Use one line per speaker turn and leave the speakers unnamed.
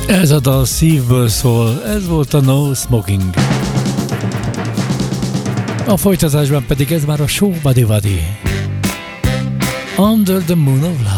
Ez a dal szívből szól, ez volt a No Smoking. A folytatásban pedig ez már a Show Buddy Buddy. Under the Moon of Love.